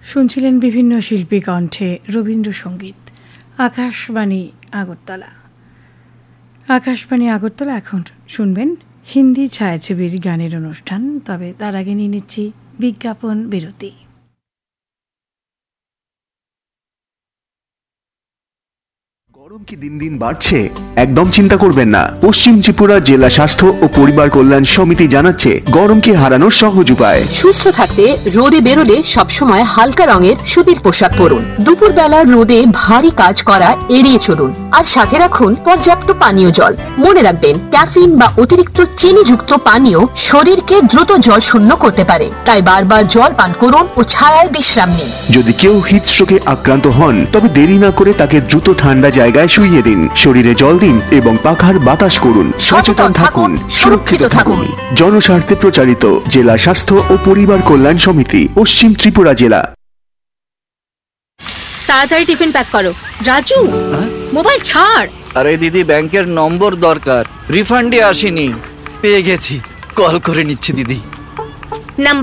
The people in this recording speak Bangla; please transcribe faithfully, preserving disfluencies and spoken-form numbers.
শুনছিলেন বিভিন্ন শিল্পী কণ্ঠে রবীন্দ্রসঙ্গীত। আকাশবাণী আগরতলা। আকাশবাণী আগরতলা এখন শুনবেন হিন্দি ছায়াছবির গানের অনুষ্ঠান। তবে তার আগে নিয়ে নিচ্ছি বিজ্ঞাপন বিরতি। গরম কি দিন দিন বাড়ছে? একদম চিন্তা করবেন না। পশ্চিম ত্রিপুরা জেলা স্বাস্থ্য ও পরিবার কল্যাণ সমিতি জানাচ্ছে গরমকে হারানোর সহজ উপায়। সুস্থ থাকতে রোদে বেরোলে সবসময় হালকা রঙের সুতির পোশাক পরুন। দুপুর বেলা রোদে ভারী কাজ করা এড়িয়ে চলুন। আর সাথে রাখুন পর্যাপ্ত পানীয় জল। মনে রাখবেন, ক্যাফিন বা অতিরিক্ত চিনিযুক্ত পানীয় শরীরকে দ্রুত জল শূন্য করতে পারে। তাই বারবার জল পান করুন ও ছায়ায় বিশ্রাম নিন। যদি কেউ হিটস্ট্রোকে আক্রান্ত হন তবে দেরি না করে তাকে দ্রুত ঠান্ডা জায়গায় শুইয়ে দিন, শরীরে জল দিন এবং পাখার বাতাস করুন। সচেতন থাকুন, সুরক্ষিত থাকুন। জনস্বার্থে প্রচারিত জেলা স্বাস্থ্য ও পরিবার কল্যাণ সমিতি, পশ্চিম ত্রিপুরা জেলা। তাড়াতাড়ি টিফিন প্যাক করো। রাজু, মোবাইল ছাড়। আরে দিদি, ব্যাংকের নম্বর দরকার, রিফান্ডই আসেনি। পেয়ে গেছি, কল করে নিচ্ছি দিদি। নাম্বার